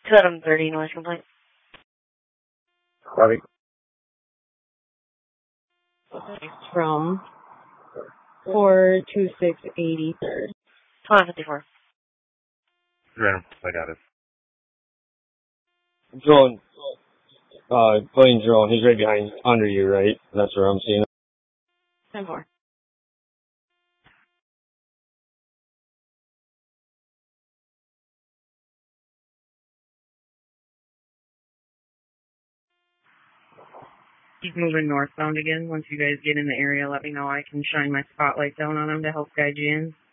730 noise complaint. Copy. From 42683rd. 1254. Random, I got it. Drone. Plane drone. He's right behind, under you, right? That's where I'm seeing it. 10-4. He's moving northbound again. Once you guys get in the area, let me know. I can shine my spotlight down on him to help guide you in.